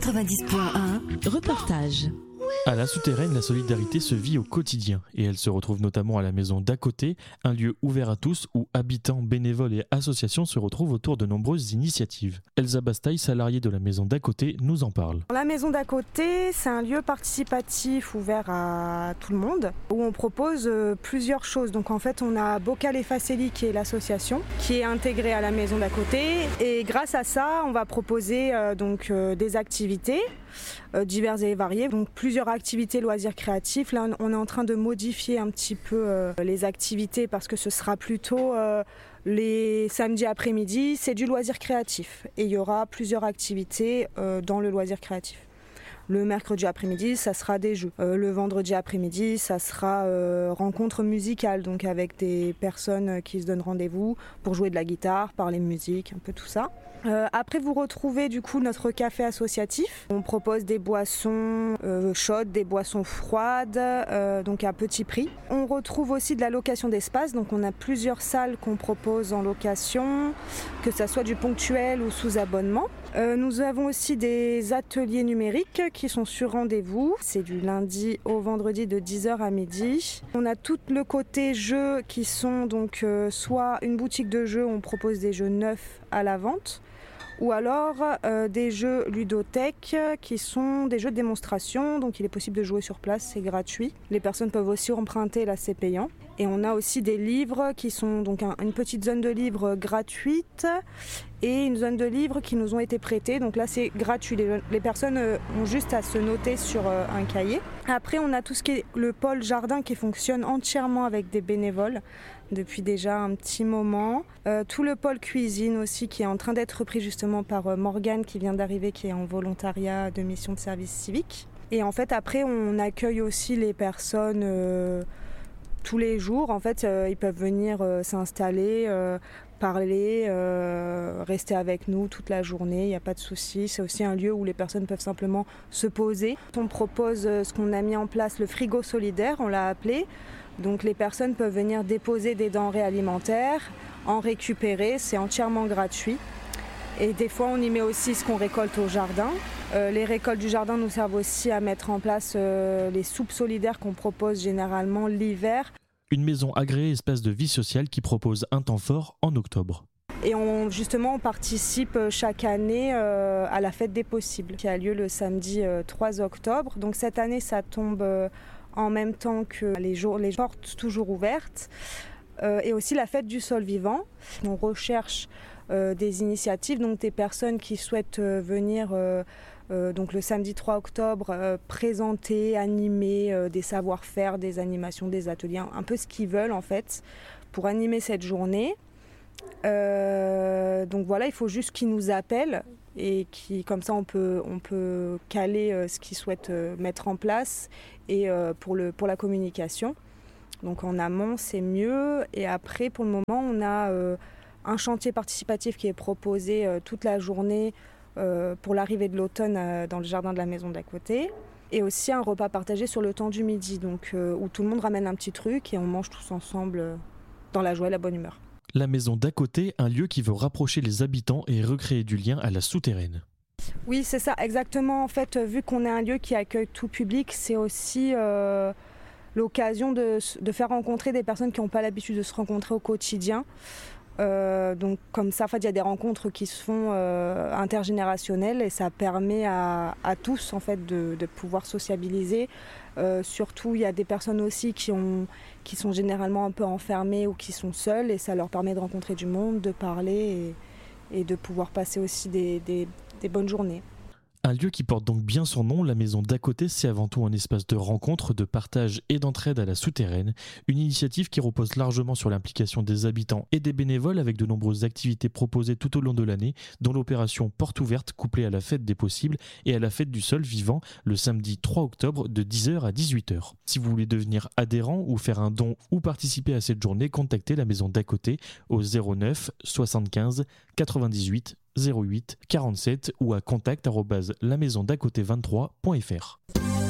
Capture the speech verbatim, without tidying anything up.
quatre-vingt-dix point un. Reportage. À la Souterraine, la solidarité se vit au quotidien et elle se retrouve notamment à la maison d'à côté, un lieu ouvert à tous où habitants, bénévoles et associations se retrouvent autour de nombreuses initiatives. Elsa Bastaille, salariée de la maison d'à côté, nous en parle. La maison d'à côté, c'est un lieu participatif ouvert à tout le monde où on propose plusieurs choses. Donc en fait, on a Bocal et Faceli qui est l'association qui est intégrée à la maison d'à côté et grâce à ça, on va proposer euh, donc euh, des activités euh, diverses et variées. Donc plusieurs activités loisirs créatifs. Là, on est en train de modifier un petit peu euh, les activités parce que ce sera plutôt euh, les samedis après-midi, c'est du loisir créatif et il y aura plusieurs activités euh, dans le loisir créatif. Le mercredi après-midi, ça sera des jeux. Euh, le vendredi après-midi, ça sera euh, rencontre musicale, donc avec des personnes qui se donnent rendez-vous pour jouer de la guitare, parler musique, un peu tout ça. Euh, après, vous retrouvez du coup notre café associatif. On propose des boissons euh, chaudes, des boissons froides, euh, donc à petit prix. On retrouve aussi de la location d'espace, donc on a plusieurs salles qu'on propose en location, que ça soit du ponctuel ou sous abonnement. Euh, nous avons aussi des ateliers numériques qui sont sur rendez-vous. C'est du lundi au vendredi de dix heures à midi. On a tout le côté jeux qui sont donc euh, soit une boutique de jeux où on propose des jeux neufs à la vente, ou alors euh, des jeux ludothèques qui sont des jeux de démonstration, donc il est possible de jouer sur place, c'est gratuit. Les personnes peuvent aussi emprunter, là c'est payant. Et on a aussi des livres qui sont donc un, une petite zone de livres gratuite et une zone de livres qui nous ont été prêtés. Donc là c'est gratuit, les, les personnes euh, ont juste à se noter sur euh, un cahier. Après on a tout ce qui est le pôle jardin qui fonctionne entièrement avec des bénévoles depuis déjà un petit moment. Euh, tout le pôle cuisine aussi qui est en train d'être repris justement par euh, Morgane qui vient d'arriver, qui est en volontariat de mission de service civique. Et en fait après on accueille aussi les personnes euh, tous les jours. En fait euh, ils peuvent venir euh, s'installer, euh, parler, euh, rester avec nous toute la journée, il n'y a pas de souci. C'est aussi un lieu où les personnes peuvent simplement se poser. On propose euh, ce qu'on a mis en place, le frigo solidaire, on l'a appelé. Donc les personnes peuvent venir déposer des denrées alimentaires, en récupérer, c'est entièrement gratuit. Et des fois on y met aussi ce qu'on récolte au jardin. Euh, les récoltes du jardin nous servent aussi à mettre en place euh, les soupes solidaires qu'on propose généralement l'hiver. Une maison agréée espace de vie sociale qui propose un temps fort en octobre. Et on, justement, on participe chaque année euh, à la fête des possibles, qui a lieu le samedi euh, trois octobre. Donc cette année, ça tombe euh, en même temps que les, jours, les portes toujours ouvertes. Euh, et aussi la fête du sol vivant. On recherche euh, des initiatives, donc des personnes qui souhaitent euh, venir euh, euh, donc le samedi trois octobre euh, présenter, animer euh, des savoir-faire, des animations, des ateliers, un peu ce qu'ils veulent en fait pour animer cette journée. Euh, donc voilà, il faut juste qu'ils nous appellent et qui, comme ça on peut, on peut caler euh, ce qu'ils souhaitent euh, mettre en place et euh, pour, le, pour la communication. Donc en amont c'est mieux et après pour le moment on a euh, un chantier participatif qui est proposé euh, toute la journée euh, pour l'arrivée de l'automne euh, dans le jardin de la maison d'à côté et aussi un repas partagé sur le temps du midi donc, euh, où tout le monde ramène un petit truc et on mange tous ensemble euh, dans la joie et la bonne humeur. La maison d'à côté, un lieu qui veut rapprocher les habitants et recréer du lien à la Souterraine. Oui, c'est ça, exactement. En fait, vu qu'on est un lieu qui accueille tout public, c'est aussi euh, l'occasion de, de faire rencontrer des personnes qui n'ont pas l'habitude de se rencontrer au quotidien. Euh, donc comme ça, en fait, il y a des rencontres qui se font euh, intergénérationnelles et ça permet à, à tous en fait, de, de pouvoir sociabiliser. Euh, surtout, il y a des personnes aussi qui, ont, qui sont généralement un peu enfermées ou qui sont seules et ça leur permet de rencontrer du monde, de parler et, et de pouvoir passer aussi des, des, des bonnes journées. Un lieu qui porte donc bien son nom, la maison d'à côté, c'est avant tout un espace de rencontre, de partage et d'entraide à la Souterraine. Une initiative qui repose largement sur l'implication des habitants et des bénévoles avec de nombreuses activités proposées tout au long de l'année, dont l'opération Porte ouverte couplée à la fête des possibles et à la fête du sol vivant le samedi trois octobre de dix heures à dix-huit heures. Si vous voulez devenir adhérent ou faire un don ou participer à cette journée, contactez la maison d'à côté au zéro neuf soixante-quinze quatre-vingt-dix-huit zéro huit quarante-sept ou à contact arobase la maison d'à côté vingt-trois point f r.